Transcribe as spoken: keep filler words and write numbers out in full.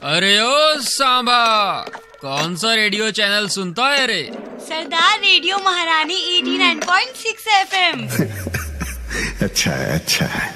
अरे ओ सांबा, कौन सा रेडियो चैनल सुनता है रे? सरदार रेडियो महारानी eighty nine point six F M. अच्छा है, अच्छा है।